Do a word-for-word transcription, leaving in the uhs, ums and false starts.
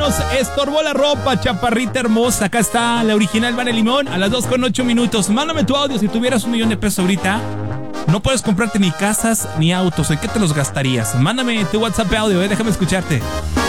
Vámonos, estorbó la ropa, chaparrita hermosa. Acá está la original Vane Limón a las dos con ocho minutos. Mándame tu audio. Si tuvieras un millón de pesos ahorita, no puedes comprarte ni casas ni autos. ¿En qué te los gastarías? Mándame tu WhatsApp audio, eh, déjame escucharte.